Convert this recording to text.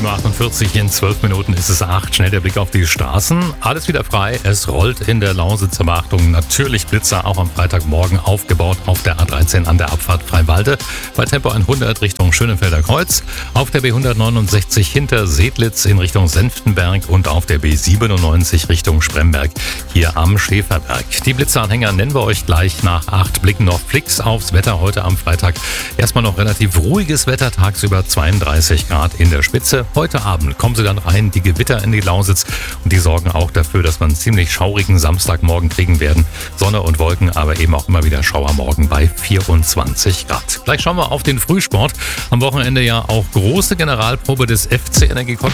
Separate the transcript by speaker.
Speaker 1: 7.48 Uhr, in 12 Minuten ist es 8. Schnell der Blick auf die Straßen. Alles wieder frei, es rollt in der Lausitz. Aber Achtung, natürlich Blitzer auch am Freitagmorgen aufgebaut auf der A13 an der Abfahrt Freiwalde. Bei Tempo 100 Richtung Schönenfelder Kreuz. Auf der B169 hinter Sedlitz in Richtung Senftenberg und auf der B97 Richtung Spremberg hier am Schäferberg. Die Blitzeranhänger nennen wir euch gleich nach 8. Blicken noch fix aufs Wetter heute am Freitag. Erstmal noch relativ ruhiges Wetter, tagsüber 32 Grad in der Spitze. Heute Abend kommen sie dann rein, die Gewitter in die Lausitz, und die sorgen auch dafür, dass wir einen ziemlich schaurigen Samstagmorgen kriegen werden. Sonne und Wolken, aber eben auch immer wieder Schauermorgen bei 24 Grad. Gleich schauen wir auf den Frühsport. Am Wochenende ja auch große Generalprobe des FC Energie Cottbus.